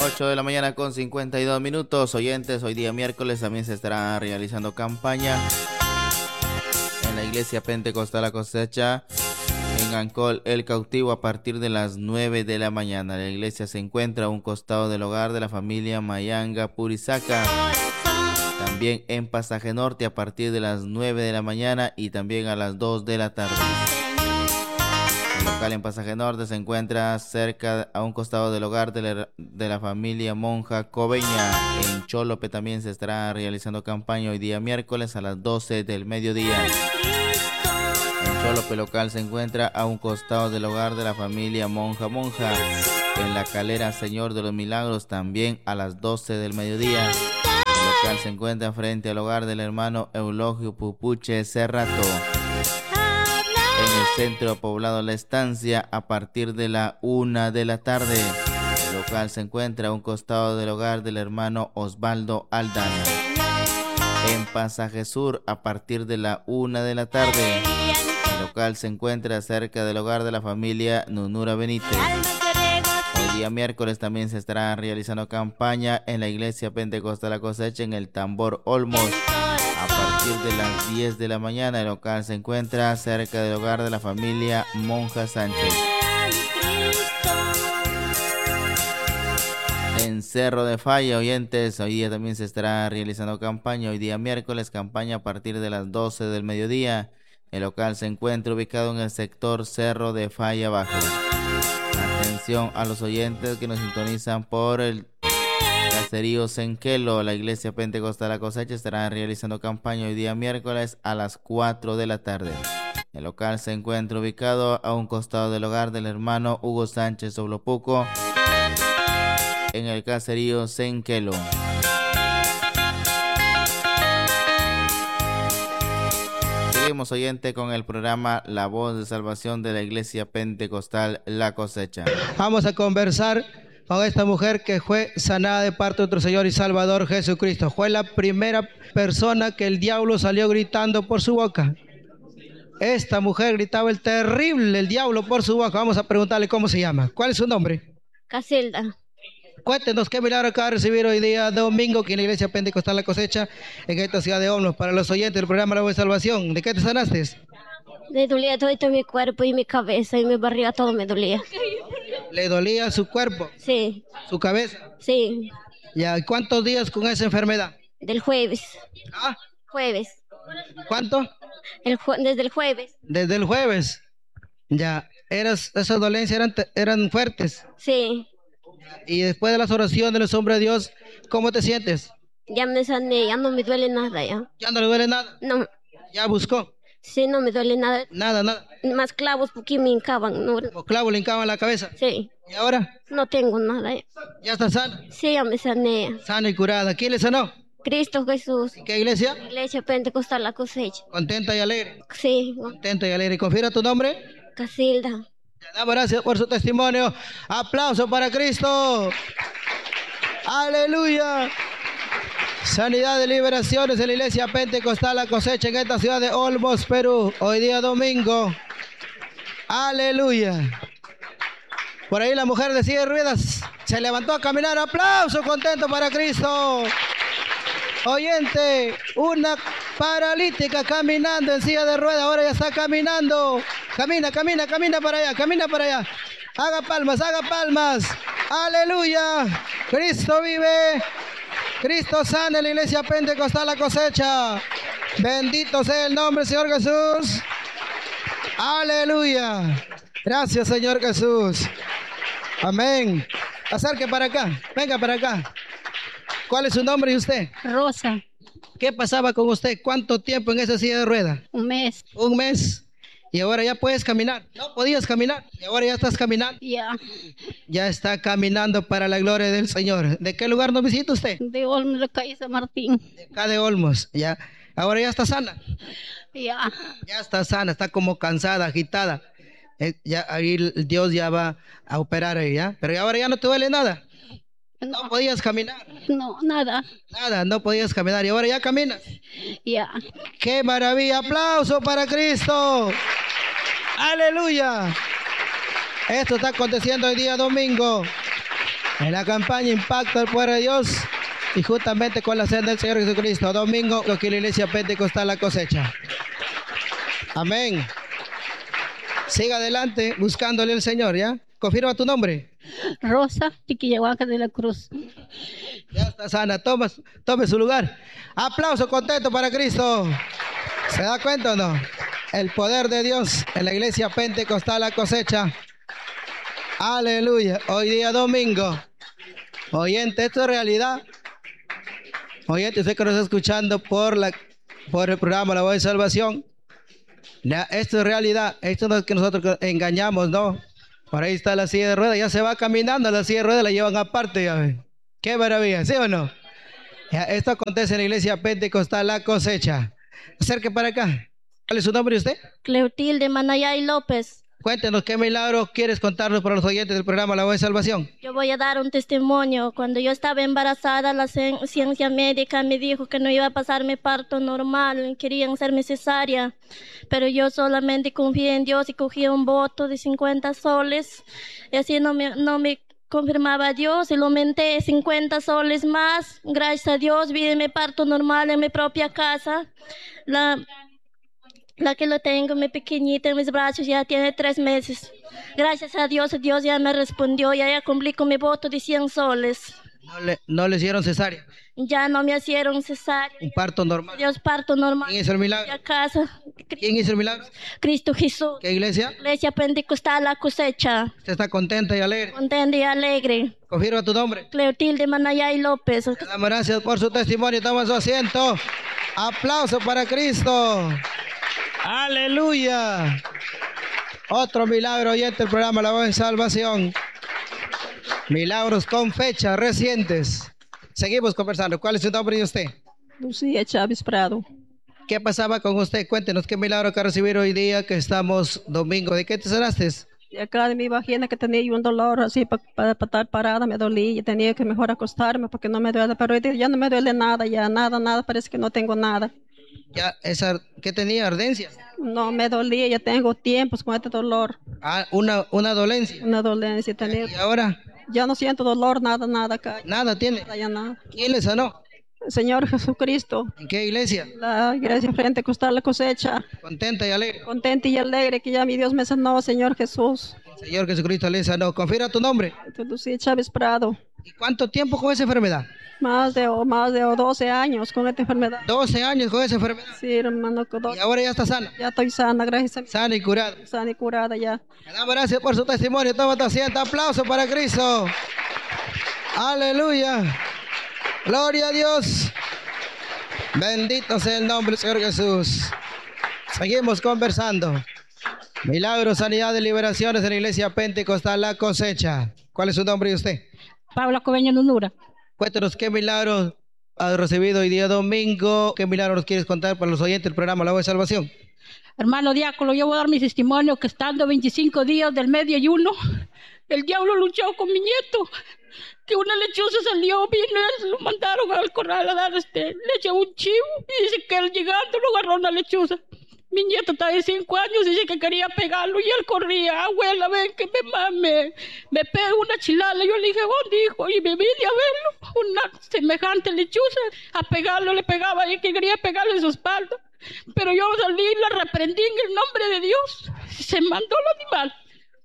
8 de la mañana con 52 minutos. Oyentes, hoy día miércoles también se estará realizando campaña en la iglesia Pentecostal La Cosecha en Ancol, El Cautivo, a partir de las 9 de la mañana. La iglesia se encuentra a un costado del hogar de la familia Mayanga Purizaca. También en Pasaje Norte a partir de las 9 de la mañana y también a las 2 de la tarde. El local en Pasaje Norte se encuentra cerca a un costado del hogar de la familia Monja Cobeña. En Cholope también se estará realizando campaña hoy día miércoles a las 12 del mediodía. En Cholope local se encuentra a un costado del hogar de la familia Monja. En La Calera Señor de los Milagros también a las 12 del mediodía. El local se encuentra frente al hogar del hermano Eulogio Pupuche Cerrato. En el centro poblado La Estancia a partir de la 1 de la tarde. El local se encuentra a un costado del hogar del hermano Osvaldo Aldana. En Pasaje Sur a partir de la 1 de la tarde. El local se encuentra cerca del hogar de la familia Nunura Benítez. Hoy día miércoles también se estará realizando campaña en la iglesia Pentecostal La Cosecha en el Tambor Olmos. A partir de las 10 de la mañana el local se encuentra cerca del hogar de la familia Monja Sánchez. En Cerro de Falla, oyentes, hoy día también se estará realizando campaña. Hoy día miércoles, campaña a partir de las 12 del mediodía. El local se encuentra ubicado en el sector Cerro de Falla Bajo. Atención a los oyentes que nos sintonizan por el Caserío Senquelo. La iglesia Pentecostal La Cosecha estará realizando campaña hoy día miércoles a las 4 de la tarde. El local se encuentra ubicado a un costado del hogar del hermano Hugo Sánchez Oblopuco en el Caserío Senquelo. Seguimos, oyente, con el programa La Voz de Salvación de la iglesia Pentecostal La Cosecha. Vamos a conversar con esta mujer que fue sanada de parte de nuestro Señor y Salvador Jesucristo. Fue la primera persona que el diablo salió gritando por su boca. Esta mujer gritaba el terrible, el diablo por su boca. Vamos a preguntarle cómo se llama. ¿Cuál es su nombre? Casilda. Cuéntenos qué milagro acaba de recibir hoy día domingo aquí en la iglesia Pentecostal La Cosecha en esta ciudad de Olmos. Para los oyentes del programa La Voz de Salvación, ¿de qué te sanaste? Me dolía todo mi cuerpo y mi cabeza y mi barriga, todo me dolía. ¿Le dolía su cuerpo? Sí. ¿Su cabeza? Sí. Ya, ¿y cuántos días con esa enfermedad? Del jueves. ¿Ah? Jueves. ¿Cuánto? Desde el jueves. Desde el jueves. Ya, esas dolencias eran fuertes. Sí. Y después de las oraciones de los hombres de Dios, ¿cómo te sientes? Ya me sané, ya no me duele nada ya. ¿Ya no le duele nada? No. ¿Ya buscó? Sí, no me duele nada. Nada. Más clavos porque me hincaban. No. ¿Como clavo le hincaban la cabeza? Sí. ¿Y ahora? No tengo nada ya. ¿Ya está sana? Sí, ya me sané. Sana y curada. ¿Quién le sanó? Cristo Jesús. ¿Y qué iglesia? Iglesia Pentecostal La Cosecha. ¿Contenta y alegre? Sí. Contenta y alegre. ¿Confiera tu nombre? Casilda. Damos gracias por su testimonio. Aplauso para Cristo. Aleluya. Sanidad de liberaciones en la iglesia Pentecostal La Cosecha en esta ciudad de Olmos, Perú. Hoy día domingo. Aleluya. Por ahí la mujer de silla de ruedas se levantó a caminar. Aplauso contento para Cristo. Oyente, una paralítica caminando en silla de ruedas, ahora ya está caminando. Camina para allá. Haga palmas. Aleluya. Cristo vive. Cristo sana en la iglesia Pentecostal La Cosecha. Bendito sea el nombre, Señor Jesús. Aleluya. Gracias, Señor Jesús. Amén. Acerque para acá. Venga para acá. ¿Cuál es su nombre y usted? Rosa. ¿Qué pasaba con usted? ¿Cuánto tiempo en esa silla de ruedas? Un mes. Un mes. Y ahora ya puedes caminar. No podías caminar. Y ahora ya estás caminando. Ya. Ya está caminando para la gloria del Señor. ¿De qué lugar nos visita usted? De Olmos, de calle San Martín. De acá de Olmos. Ya. Ahora ya está sana. Ya. Ya está sana. Está como cansada, agitada. Ya ahí Dios ya va a operar ahí, ¿ya? Pero ahora ya no te duele nada. No podías caminar. No, nada. Nada, no podías caminar. Y ahora ya caminas. Ya. ¡Qué maravilla! ¡Aplauso para Cristo! ¡Aleluya! Esto está aconteciendo hoy día domingo. En la campaña Impacto al Poder de Dios y justamente con la senda del Señor Jesucristo, domingo, aquí en la Iglesia Pentecostal La Cosecha. Amén. Siga adelante buscándole al Señor, ¿ya? Confirma tu nombre. Rosa Tiquillahuaca de la Cruz. Ya está sana, tome su lugar. Aplauso contento para Cristo. ¿Se da cuenta o no? El poder de Dios en la Iglesia Pentecostal La Cosecha. Aleluya. Hoy día domingo. Oyente, esto es realidad. Oyente, usted que nos está escuchando por el programa La Voz de Salvación. Ya, esto es realidad. Esto no es que nosotros engañamos, no. Por ahí está la silla de ruedas. Ya se va caminando la silla de ruedas, la llevan aparte. Ya ven. Qué maravilla, ¿sí o no? Ya, esto acontece en la Iglesia Pentecostal La Cosecha. Acerque para acá. ¿Cuál es su nombre usted? Cleotilde Manayay López. Cuéntenos qué milagro quieres contarnos para los oyentes del programa La Voz de Salvación. Yo voy a dar un testimonio. Cuando yo estaba embarazada, la ciencia médica me dijo que no iba a pasarme parto normal, querían hacerme cesárea, pero yo solamente confié en Dios y cogí un voto de 50 soles, y así no me confirmaba Dios, y lo aumenté 50 soles más. Gracias a Dios, vi mi parto normal en mi propia casa. La que lo tengo, mi pequeñita en mis brazos, ya tiene 3 meses. Gracias a Dios ya me respondió, ya cumplí con mi voto de 100 soles. No le hicieron cesárea. Ya no me hicieron cesárea. Un parto normal. Dios, parto normal. ¿Quién hizo el milagro? A casa. ¿Quién hizo el milagro? Cristo Jesús. ¿Qué iglesia? Iglesia Pentecostal La Cosecha. ¿Usted está contenta y alegre? Contenta y alegre. Confirma tu nombre. Cleotilde Manayay López. Le damos gracias por su testimonio. Toma su asiento. Aplauso para Cristo. Aleluya. Otro milagro oyente del programa La Voz de Salvación. Milagros con fechas recientes. Seguimos conversando. ¿Cuál es su nombre de usted? Lucía Chávez Prado. ¿Qué pasaba con usted? Cuéntenos qué milagro que recibir hoy día que estamos domingo. ¿De qué te sanaste? Y acá de mi vagina que tenía yo un dolor así para estar parada, me dolía y tenía que mejor acostarme porque no me duele. Pero hoy día ya no me duele nada, ya nada, parece que no tengo nada. Ya, ¿qué tenía? ¿Ardencia? No, me dolía, ya tengo tiempos con este dolor. Ah, una dolencia. Una dolencia tenía. ¿Y ahora? Ya no siento dolor, nada acá. Nada tiene. Nada, ya nada. ¿Quién le sanó? El Señor Jesucristo. ¿En qué iglesia? La Iglesia Pentecostal La Cosecha. Contenta y alegre. Contenta y alegre que ya mi Dios me sanó, Señor Jesús. El Señor Jesucristo le sanó. Confirma tu nombre. Lucía Chávez Prado. ¿Y cuánto tiempo con esa enfermedad? Más de 12 años con esta enfermedad. 12 años con esa enfermedad. Sí, hermano. Y ahora ya está sana. Ya estoy sana, gracias a Dios. Sana y curada. Sana y curada ya. Le damos gracias por su testimonio. Toma tu asiento. Aplauso para Cristo. Aleluya. Gloria a Dios. Bendito sea el nombre del Señor Jesús. Seguimos conversando. Milagros, sanidad y liberaciones en la Iglesia Pentecostal La Cosecha. ¿Cuál es su nombre y usted? Paula Coveña Nunura. Cuéntanos qué milagros has recibido hoy día domingo. ¿Qué milagros nos quieres contar para los oyentes del programa La Voz de Salvación? Hermano diácono, yo voy a dar mi testimonio que estando 25 días del medio ayuno, el diablo luchó con mi nieto, que una lechuza salió, vino, lo mandaron al corral a dar leche a un chivo, y dice que él llegando lo agarró una lechuza. Mi nieto está de 5 años, dice que quería pegarlo, y él corría, abuela, ven que me pega una chilala. Yo le dije, ¿dónde, hijo? Y me vine a verlo, una semejante lechuza, a pegarlo, le pegaba, y que quería pegarle en su espalda. Pero yo salí y la reprendí en el nombre de Dios. Se mandó el animal.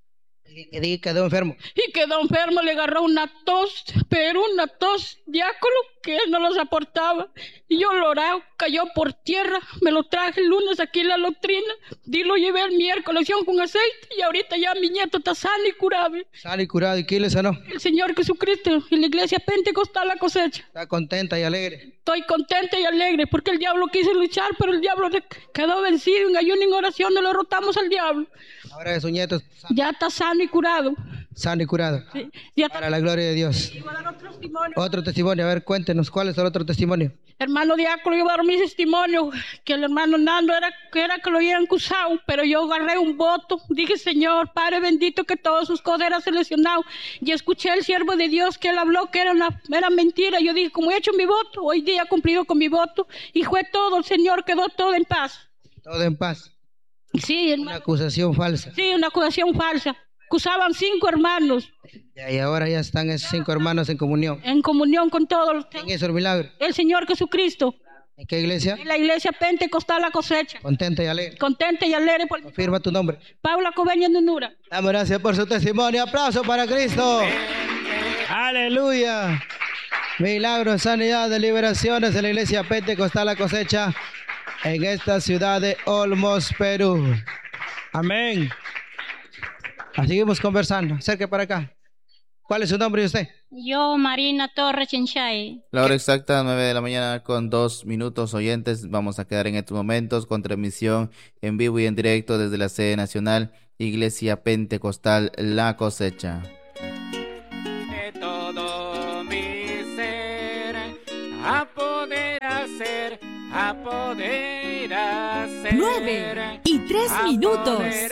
Y quedó enfermo. Y quedó enfermo, le agarró una tos, pero una tos, diácono, que él no lo soportaba. Y yo lo oraba, cayó por tierra, me lo traje el lunes aquí en la doctrina, y lo llevé el miércoles con aceite, y ahorita ya mi nieto está sano y curado. Sano y curado, ¿y quién le sanó? El Señor Jesucristo, en la Iglesia Pentecostal La Cosecha. Está contenta y alegre. Estoy contenta y alegre, porque el diablo quiso luchar, pero el diablo quedó vencido. En ayuno y en oración le derrotamos al diablo. Ahora es su nieto ya está sano y curado. Sano y curado. Sí, para la gloria de Dios. Otro testimonio, a ver, cuéntenos, ¿cuál es el otro testimonio? Hermano diácono, yo voy a dar mi testimonio, que el hermano Nando era que lo habían acusado, pero yo agarré un voto, dije, Señor, Padre bendito, que todas sus cosas eran seleccionadas, y escuché al siervo de Dios que él habló que era mentira. Yo dije, como he hecho mi voto, hoy día he cumplido con mi voto, y fue todo, el Señor quedó todo en paz. Todo en paz. Sí, hermano. Una acusación falsa. Sí, una acusación falsa. que usaban 5 hermanos Y ahora ya están esos 5 hermanos en comunión. en comunión con todos los... ¿Quién hizo el milagro? El Señor Jesucristo. ¿En qué iglesia? En la iglesia Pentecostal La Cosecha. Contenta y alegre. Contenta y alegre por Confirma tu nombre. Paula Coveña Nunura. Damos gracias por su testimonio. Aplauso para Cristo. Aleluya. Milagros, sanidad, de liberaciones en la iglesia Pentecostal La Cosecha en esta ciudad de Olmos, Perú. Amén. Seguimos conversando. Acerque para acá. ¿Cuál es su nombre y usted? Yo, Marina Torres Chinchay. La hora exacta, 9 de la mañana con 2 minutos, oyentes. Vamos a quedar en estos momentos con transmisión en vivo y en directo desde la sede nacional, Iglesia Pentecostal La Cosecha. De todo mi ser, a poder hacer, a poder hacer. 9:03 minutos.